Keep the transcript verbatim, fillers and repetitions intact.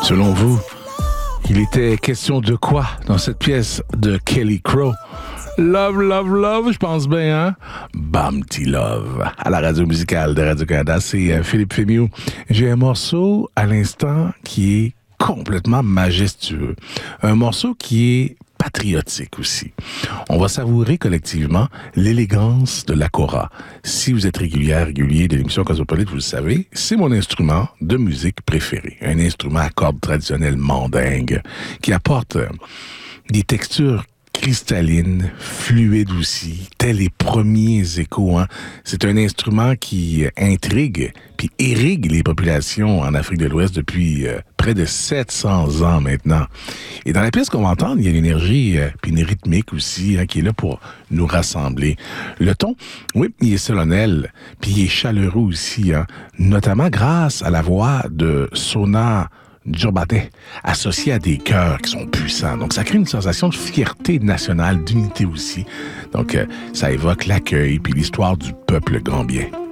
Selon vous, il était question de quoi dans cette pièce de Kelly Crow? Love, love, love, je pense bien, hein? Bumpty Love, à la radio musicale de Radio-Canada, c'est euh, Philippe Fémieux. J'ai un morceau à l'instant qui est complètement majestueux. Un morceau qui est patriotique aussi. On va savourer collectivement l'élégance de l'akora. Si vous êtes régulière, régulier de l'émission Cosmopolite, vous le savez, c'est mon instrument de musique préféré. Un instrument à cordes traditionnelles mandingues qui apporte des textures cristallines, fluides aussi, tels les premiers échos. Hein. C'est un instrument qui intrigue puis irrigue les populations en Afrique de l'Ouest depuis euh, près de sept cents ans maintenant. Et dans la pièce qu'on va entendre, il y a une énergie euh, puis une rythmique aussi hein, qui est là pour nous rassembler. Le ton, oui, il est solennel, puis il est chaleureux aussi, hein, notamment grâce à la voix de Sona Diobate, associé à des chœurs qui sont puissants. Donc, ça crée une sensation de fierté nationale, d'unité aussi. Donc, euh, ça évoque l'accueil puis l'histoire du peuple gambien.